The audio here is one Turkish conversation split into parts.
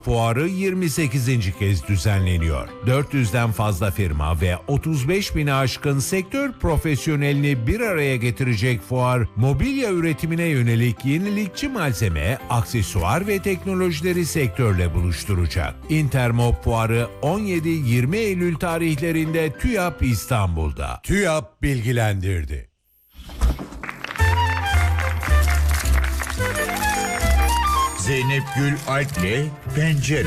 Fuarı 28. kez düzenleniyor. 400'den fazla firma ve 35 bini aşkın sektör profesyonelini bir araya getirecek fuar, mobilya üretimine yönelik yenilikçi malzeme, aksesuar ve teknolojileri sektörle buluşturacak. Intermob Fuarı 17-20 Eylül tarihlerinde TÜYAP İstanbul'da. TÜYAP bilgilendirdi. Zeynep Gül Alp'le Pencere.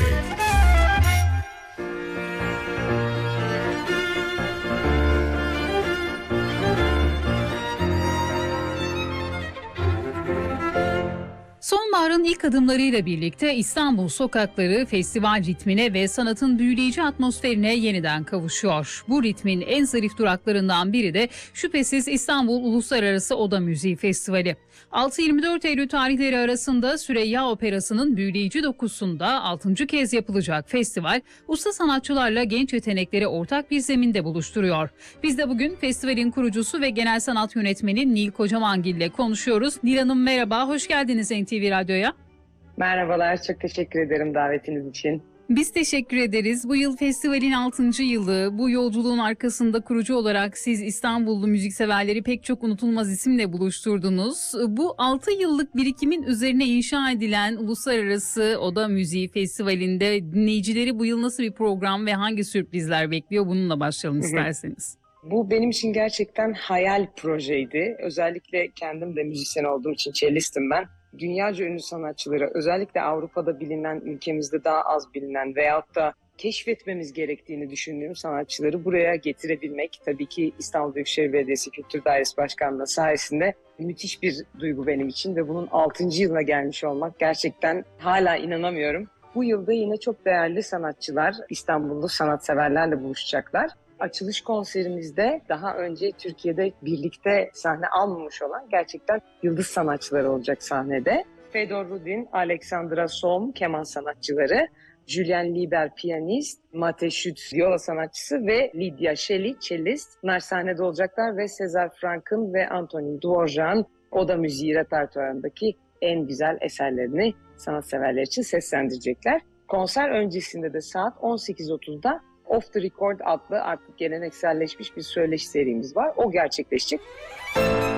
Sonbaharın ilk adımlarıyla birlikte İstanbul sokakları festival ritmine ve sanatın büyüleyici atmosferine yeniden kavuşuyor. Bu ritmin en zarif duraklarından biri de şüphesiz İstanbul Uluslararası Oda Müziği Festivali. 6-24 Eylül tarihleri arasında Süreyya Operası'nın büyüleyici dokusunda 6. kez yapılacak festival, usta sanatçılarla genç yetenekleri ortak bir zeminde buluşturuyor. Biz de bugün festivalin kurucusu ve genel sanat yönetmeni Nil Kocamangil ile konuşuyoruz. Nil Hanım merhaba, hoş geldiniz NTV Radyo'ya. Merhabalar, çok teşekkür ederim davetiniz için. Biz teşekkür ederiz. Bu yıl festivalin 6. yılı. Bu yolculuğun arkasında kurucu olarak siz İstanbullu müzikseverleri pek çok unutulmaz isimle buluşturdunuz. Bu 6 yıllık birikimin üzerine inşa edilen Uluslararası Oda Müziği Festivali'nde dinleyicileri bu yıl nasıl bir program ve hangi sürprizler bekliyor? Bununla başlayalım isterseniz. Bu benim için gerçekten hayal projeydi. Özellikle kendim de müzisyen olduğum için, cellistim ben. Dünyaca ünlü sanatçıları, özellikle Avrupa'da bilinen, ülkemizde daha az bilinen veyahut da keşfetmemiz gerektiğini düşündüğüm sanatçıları buraya getirebilmek, tabii ki İstanbul Büyükşehir Belediyesi Kültür Dairesi Başkanlığı sayesinde müthiş bir duygu benim için ve bunun 6. yılına gelmiş olmak gerçekten hala inanamıyorum. Bu yılda yine çok değerli sanatçılar, İstanbullu sanatseverlerle buluşacaklar. Açılış konserimizde daha önce Türkiye'de birlikte sahne almamış olan gerçekten yıldız sanatçıları olacak sahnede. Fedor Rudin, Alexandra Sohm keman sanatçıları, Julien Lieber piyanist, Mate Schütz viola sanatçısı ve Lydia Shelley cellist. Bunlar sahnede olacaklar ve César Franck'ın ve Antonin Dvorak'ın oda müziği repertuarındaki en güzel eserlerini sanatseverler için seslendirecekler. Konser öncesinde de saat 18.30'da Off the Record adlı artık gelenekselleşmiş bir söyleşi serimiz var. O gerçekleşecek.